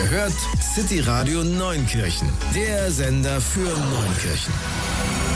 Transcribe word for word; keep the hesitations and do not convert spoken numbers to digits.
Ihr hört City Radio Neunkirchen, der Sender für Neunkirchen.